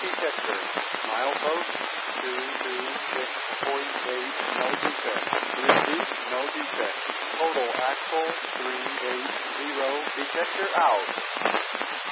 detector. Milepost 226.8, no defect. Repeat, no defect. Total axle 380, detector out.